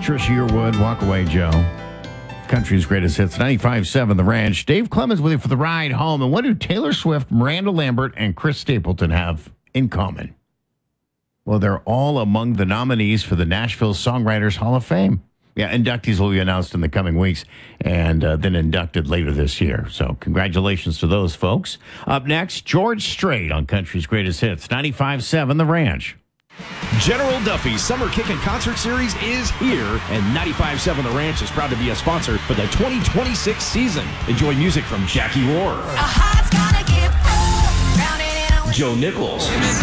Trisha Yearwood, Walk Away Joe. Country's greatest hits, 95.7 The Ranch. Dave Clemens with you for the ride home. And what do Taylor Swift, Miranda Lambert, and Chris Stapleton have in common? Well, they're all among the nominees for the Nashville Songwriters Hall of Fame. Yeah, inductees will be announced in the coming weeks and then inducted later this year. So congratulations to those folks. Up next, George Strait on Country's greatest hits, 95.7 The Ranch. General Duffy's Summer Kickin' Concert Series is here, and 95.7 The Ranch is proud to be a sponsor for the 2026 season. Enjoy music from Jackie Rohr, Joe Nichols,